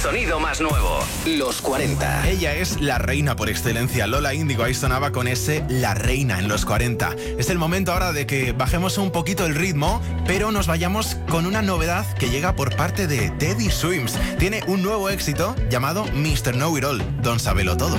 sonido más nuevo. Los 40. Ella es la reina por excelencia. Lola Índigo, ahí sonaba con ese La Reina en los 40. Es el momento ahora de que bajemos un poquito el ritmo, pero nos vayamos con una novedad que llega por parte de Teddy Swims. Tiene un nuevo éxito llamado Mr. Know It All. Don Sabelo Todo.